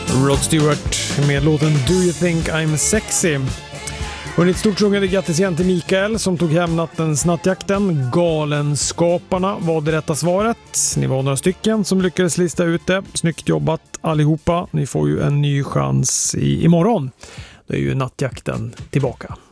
Rod Stewart med låten Do You Think I'm Sexy. Och ett stort sjungande grattis igen till Mikael som tog hem nattens nattjakten. Galenskaparna var det rätta svaret. Ni var några stycken som lyckades lista ut det. Snyggt jobbat allihopa. Ni får ju en ny chans imorgon. Då är ju nattjakten tillbaka.